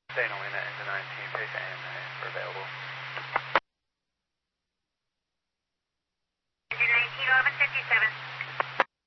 Dana Lena, engine 19, pace AMA are available.